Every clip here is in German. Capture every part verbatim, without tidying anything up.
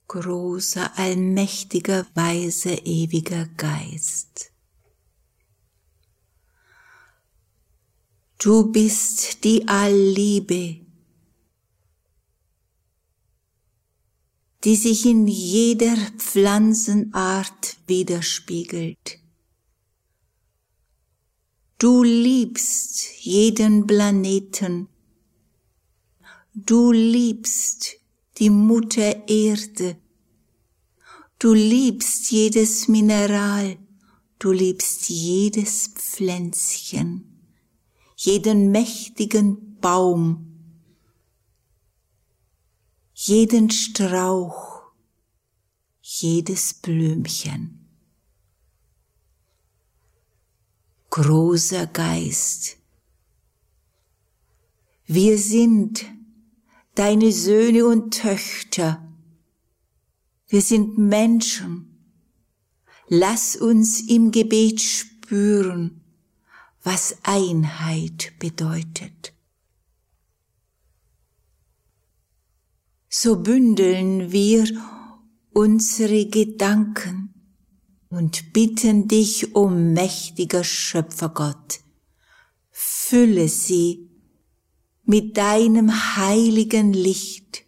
großer, allmächtiger, weiser, ewiger Geist. Du bist die Allliebe, die sich in jeder Pflanzenart widerspiegelt. Du liebst jeden Planeten. Du liebst die Mutter Erde. Du liebst jedes Mineral. Du liebst jedes Pflänzchen, jeden mächtigen Baum, jeden Strauch, jedes Blümchen. Großer Geist, wir sind deine Söhne und Töchter, wir sind Menschen. Lass uns im Gebet spüren, was Einheit bedeutet. So bündeln wir unsere Gedanken und bitten dich, o mächtiger Schöpfergott, fülle sie mit deinem heiligen Licht.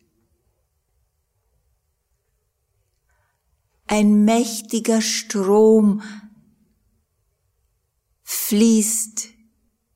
Ein mächtiger Strom fließt